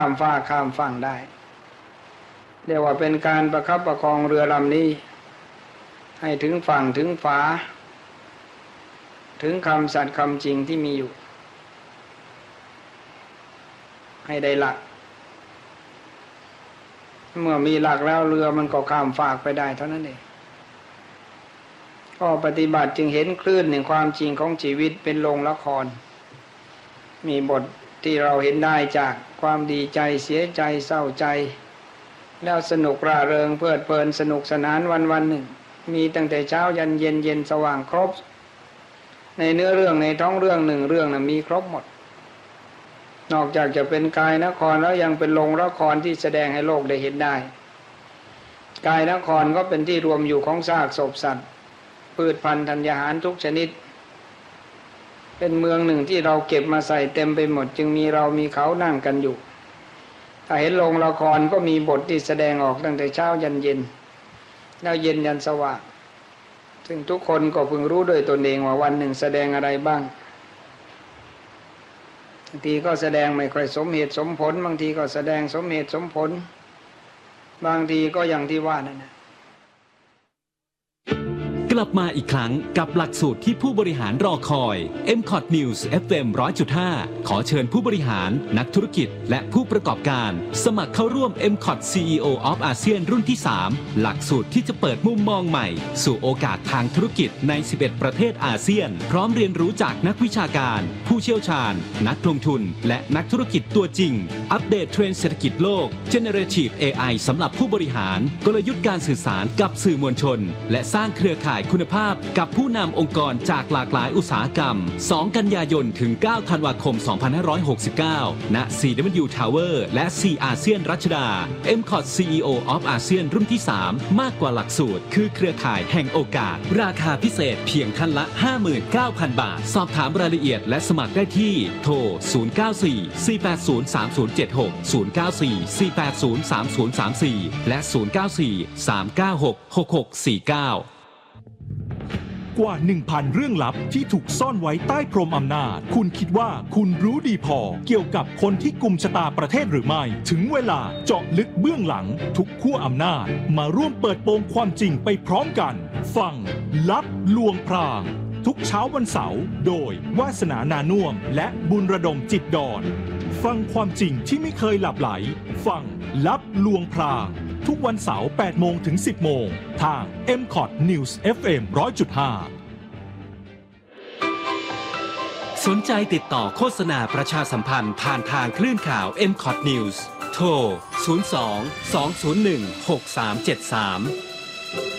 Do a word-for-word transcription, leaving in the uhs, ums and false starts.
ข้ามฟ้าข้ามฝั่งได้เรียกว่าเป็นการประคับประคองเรือลำนี้ให้ถึงฝั่งถึงฝาถึงคำสัตย์คำจริงที่มีอยู่ให้ได้หลักเมื่อมีหลักแล้วเรือมันก็ข้ามฝากไปได้เท่านั้นเองก็ปฏิบัติจึงเห็นคลื่นแห่งความจริงของชีวิตเป็นโรงละครมีบทที่เราเห็นได้จากความดีใจเสียใจเศร้าใจแล้วสนุกร่าเริงเพลิดเพลินสนุกสนานวันวันหนึ่งมีตั้งแต่เช้ายันเย็นเย็นสว่างครบในเนื้อเรื่องในท้องเรื่องหนึ่งเรื่องนะมีครบหมดนอกจากจะเป็นกายนครแล้วยังเป็นโรงละครที่แสดงให้โลกได้เห็นได้กายนครก็เป็นที่รวมอยู่ของซากศพสัตว์พืชพันธุ์ธัญญาหารทุกชนิดเป็นเมืองหนึ่งที่เราเก็บมาใส่เต็มไปหมดจึงมีเรามีเขานั่งกันอยู่ถ้าเห็นโรงละครก็มีบทที่แสดงออกตั้งแต่เช้ายันเย็นแล้วเย็นยันสว่างซึ่งทุกคนก็พึงรู้ด้วยตนเองว่าวันหนึ่งแสดงอะไรบ้างบางทีก็แสดงไม่ค่อยสมเหตุสมผลบางทีก็แสดงสมเหตุสมผลบางทีก็อย่างที่ว่านั่นนะกลับมาอีกครั้งกับหลักสูตรที่ผู้บริหารรอคอย เอ็ม คอท News เอฟ เอ็ม หนึ่งร้อยจุดห้า ขอเชิญผู้บริหารนักธุรกิจและผู้ประกอบการสมัครเข้าร่วม เอ็ม คอท ซี อี โอ of อาเซียนรุ่นที่ สาม หลักสูตรที่จะเปิดมุมมองใหม่สู่โอกาสทางธุรกิจใน สิบเอ็ด ประเทศอาเซียนพร้อมเรียนรู้จากนักวิชาการผู้เชี่ยวชาญนักลงทุนและนักธุรกิจตัวจริงอัปเดตเทรนด์เศรษฐกิจโลก Generative เอ ไอ สำหรับผู้บริหารกลยุทธ์การสื่อสารกับสื่อมวลชนและสร้างเครือข่ายคุณภาพกับผู้นำองค์กรจากหลากหลายอุตสาหกรรม สอง กันยายน ถึง เก้า ธันวาคม สองพันห้าร้อยหกสิบเก้า ณ ซี ดับเบิลยู Tower และ ซี อาเซียนรัชดา เอ็ม คอท ซี อี โอ of อาเซียนรุ่นที่ สาม มากกว่าหลักสูตรคือเครือข่ายแห่งโอกาสราคาพิเศษเพียงท่านละ ห้าหมื่นเก้าพัน บาทสอบถามรายละเอียดและสมัครได้ที่โทร ศูนย์ เก้า สี่ สี่ แปด ศูนย์ สาม ศูนย์ เจ็ด หก ศูนย์ เก้า สี่ สี่ แปด ศูนย์ สาม ศูนย์ สาม สี่ และ ศูนย์ เก้า สี่ สาม เก้า หก หก หก สี่ เก้ากว่า หนึ่งพัน เรื่องลับที่ถูกซ่อนไว้ใต้พรมอำนาจคุณคิดว่าคุณรู้ดีพอเกี่ยวกับคนที่กุมชะตาประเทศหรือไม่ถึงเวลาเจาะลึกเบื้องหลังทุกขั้วอำนาจมาร่วมเปิดโปงความจริงไปพร้อมกันฟังลับลวงพรางทุกเช้าวันเสาร์โดยวาสนานานุ่วมและบุญระดมจิตดอนฟังความจริงที่ไม่เคยหลับไหลฟังลับลวงพรางทุกวันเสาร์ แปด โมงถึง สิบ โมงทาง เอ็ม คอท News เอฟ เอ็ม หนึ่งร้อยจุดห้าสนใจติดต่อโฆษณาประชาสัมพันธ์ผ่านทางคลื่นข่าว เอ็ม คอท News โทร ศูนย์ สอง สอง ศูนย์ หนึ่ง หก สาม เจ็ด สาม